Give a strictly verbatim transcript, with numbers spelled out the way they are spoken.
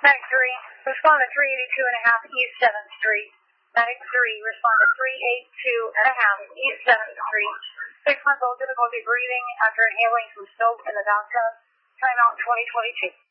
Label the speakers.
Speaker 1: Medic three, respond to three eighty-two and a half East seventh Street. Medic three, respond to three eighty-two and a half East seventh Street. Six month old difficulty breathing after inhaling some soap in the bathtub. Timeout twenty twenty-two.